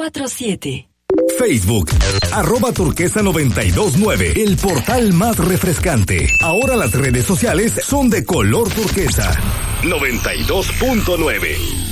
947. Facebook, @turquesa929, el portal más refrescante. Ahora las redes sociales son de color turquesa. 92.9.